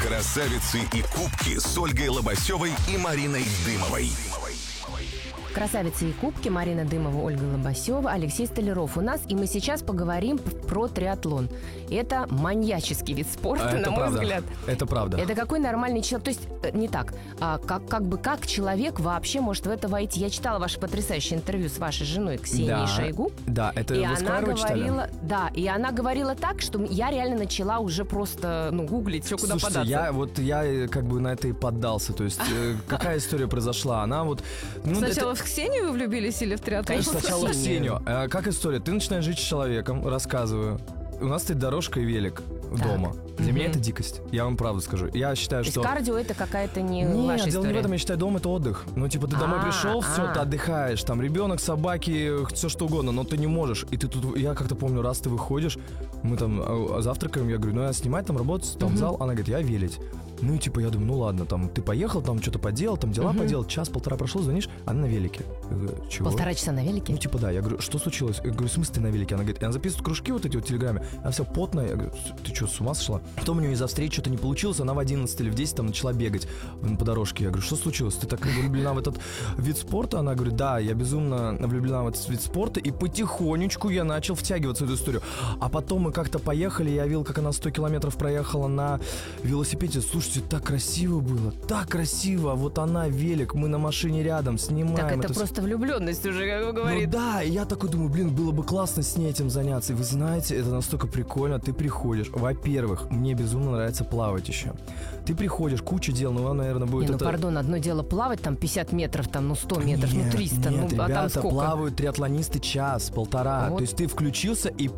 Красавицы и кубки с Ольгой Лобасевой и Мариной Дымовой. Красавицы и кубки, Марина Дымова, Ольга Лобасева, Алексей Столяров у нас. И мы сейчас поговорим про триатлон. Это маньяческий вид спорта, на мой взгляд. Это правда. Это какой нормальный человек. То есть, не так. Как человек вообще может в это войти? Я читала ваше потрясающее интервью с вашей женой Ксенией Шойгу. Да, это вы Сквайрова читали? Да, и она говорила так, что я реально начала уже просто гуглить, все куда податься. Я как бы на это и поддался. То есть, какая история произошла? Она вот... Сначала в Ксению вы влюбились или в триатлон? Конечно, сначала в Ксению. Как история? Ты начинаешь жить с человеком, рассказываю. У нас стоит дорожка и велик дома. Для меня это дикость. Я вам правду скажу. Я считаю, что... То есть кардио это какая-то не ваша история? Нет, дело не в этом. Я считаю, дом — это отдых. Ты домой пришел, все, ты отдыхаешь. Там ребенок, собаки, все что угодно, но ты не можешь. И ты тут... Я как-то помню, раз ты выходишь, мы там завтракаем, я говорю, я снимать, там работать, там зал. Она говорит, я велить. Я думаю, ладно, там, ты поехал, там, что-то поделал, там, дела поделал, час-полтора прошел, звонишь, она на велике. Я говорю, чего? 1,5 часа на велике? Да. Я говорю, что случилось? Я говорю, в смысле ты на велике? Она говорит, она записывает кружки вот эти в Телеграме, она вся потная. Я говорю, ты что, с ума сошла? Потом у нее из-за встречи что-то не получилось, она в 11 или в 10 там начала бегать по дорожке. Я говорю, что случилось? Ты так влюблена в этот вид спорта? Она говорит, да, я безумно влюблена в этот вид спорта, и потихонечку я начал втягиваться в эту историю. А потом мы как-то поехали, я видел, как она 100 километров проехала на велосипеде. Слушайте, так красиво было, так красиво. Вот она, велик, мы на машине рядом снимаем. Так это просто влюбленность уже, как вы говорите. Да, и я такой думаю, было бы классно с ней этим заняться. И вы знаете, это настолько прикольно. Ты приходишь, во-первых, мне безумно нравится плавать еще. Ты приходишь, куча дел, вам, наверное, будет пардон, одно дело плавать, там 50 метров, там, 100 метров, 300, нет, а там ребята сколько? Плавают триатлонисты час-полтора. Вот. То есть ты включился и